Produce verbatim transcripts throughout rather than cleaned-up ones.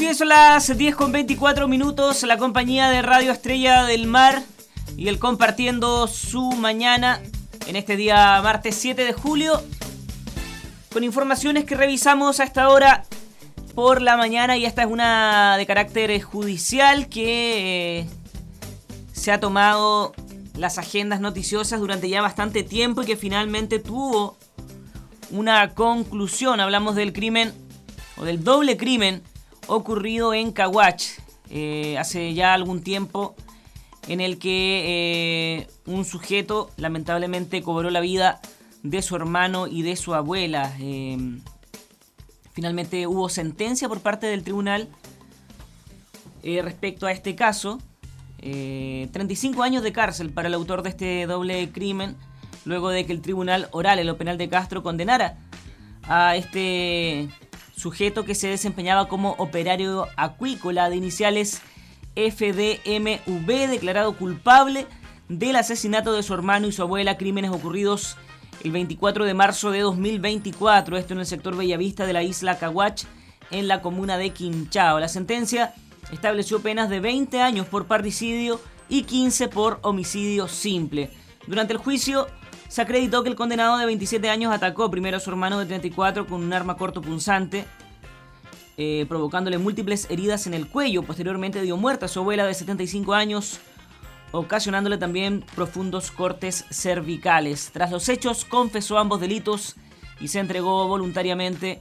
Así es, son las diez con veinticuatro minutos, la compañía de Radio Estrella del Mar y el compartiendo su mañana en este día martes siete de julio con informaciones que revisamos a esta hora por la mañana, y esta es una de carácter judicial que eh, se ha tomado las agendas noticiosas durante ya bastante tiempo y que finalmente tuvo una conclusión. Hablamos del crimen o del doble crimen ocurrido en Caguach eh, hace ya algún tiempo, en el que eh, un sujeto lamentablemente cobró la vida de su hermano y de su abuela. Eh, finalmente hubo sentencia por parte del tribunal eh, respecto a este caso. Eh, treinta y cinco años de cárcel para el autor de este doble crimen, luego de que el tribunal oral en lo penal de Castro condenara a este sujeto que se desempeñaba como operario acuícola de iniciales F D M V, declarado culpable del asesinato de su hermano y su abuela, crímenes ocurridos el veinticuatro de marzo de dos mil veinticuatro, esto en el sector Bellavista de la isla Caguach, en la comuna de Quinchao. La sentencia estableció penas de veinte años por parricidio y quince por homicidio simple. Durante el juicio se acreditó que el condenado de veintisiete años atacó primero a su hermano de treinta y cuatro con un arma cortopunzante, eh, provocándole múltiples heridas en el cuello. Posteriormente dio muerte a su abuela de setenta y cinco años, ocasionándole también profundos cortes cervicales. Tras los hechos, confesó ambos delitos y se entregó voluntariamente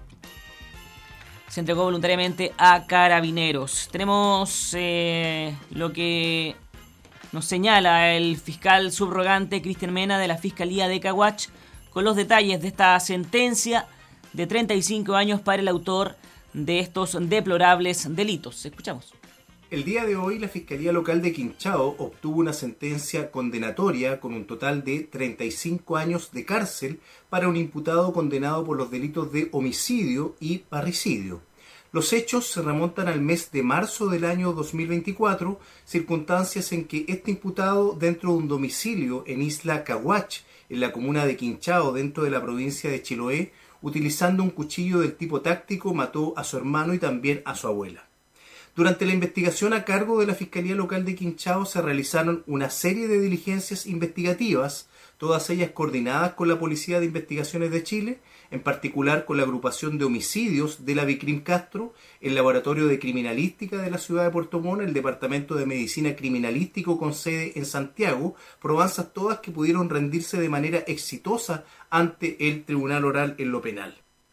se entregó voluntariamente a Carabineros. Tenemos eh, lo que nos señala el fiscal subrogante Cristian Mena de la Fiscalía de Caguach con los detalles de esta sentencia de treinta y cinco años para el autor de estos deplorables delitos. Escuchamos. El día de hoy la Fiscalía Local de Quinchao obtuvo una sentencia condenatoria con un total de treinta y cinco años de cárcel para un imputado condenado por los delitos de homicidio y parricidio. Los hechos se remontan al mes de marzo del año dos mil veinticuatro, circunstancias en que este imputado, dentro de un domicilio en Isla Caguach, en la comuna de Quinchao, dentro de la provincia de Chiloé, utilizando un cuchillo del tipo táctico, mató a su hermano y también a su abuela. Durante la investigación a cargo de la Fiscalía Local de Quinchao se realizaron una serie de diligencias investigativas, todas ellas coordinadas con la Policía de Investigaciones de Chile, en particular con la agrupación de homicidios de la Vicrim Castro, el Laboratorio de Criminalística de la ciudad de Puerto Montt, el Departamento de Medicina Criminalístico con sede en Santiago, probanzas todas que pudieron rendirse de manera exitosa ante el Tribunal Oral en lo penal.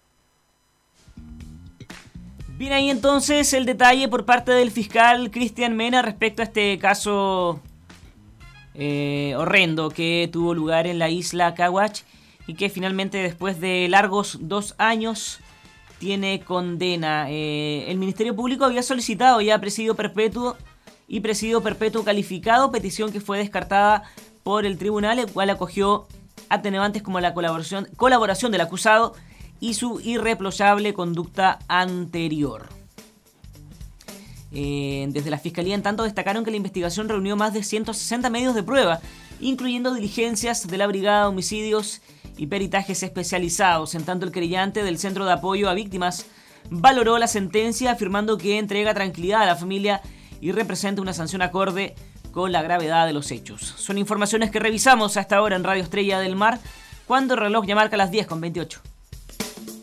Bien, ahí entonces el detalle por parte del fiscal Cristian Mena respecto a este caso eh, horrendo que tuvo lugar en la isla Caguach y que finalmente, después de largos dos años, tiene condena. Eh, el Ministerio Público había solicitado ya presidio perpetuo y presidio perpetuo calificado, petición que fue descartada por el tribunal, el cual acogió atenuantes como la colaboración, colaboración del acusado y su irreprochable conducta anterior. Eh, desde la Fiscalía, en tanto, destacaron que la investigación reunió más de ciento sesenta medios de prueba, incluyendo diligencias de la Brigada de Homicidios y peritajes especializados. En tanto, el querellante del Centro de Apoyo a Víctimas valoró la sentencia, afirmando que entrega tranquilidad a la familia y representa una sanción acorde con la gravedad de los hechos. Son informaciones que revisamos a esta hora en Radio Estrella del Mar, cuando el reloj ya marca las diez con veintiocho.